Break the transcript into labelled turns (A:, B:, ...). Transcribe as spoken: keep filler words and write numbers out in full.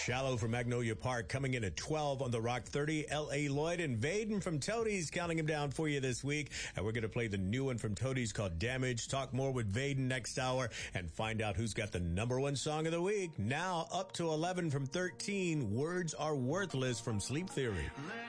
A: Shallow from Magnolia Park coming in at twelve on the Rock thirty. L A. Lloyd and Vaden from Toadies counting him down for you this week. And we're going to play the new one from Toadies called Damage. Talk more with Vaden next hour and find out who's got the number one song of the week. Now up to eleven from thirteen. Words Are Worthless from Sleep Theory.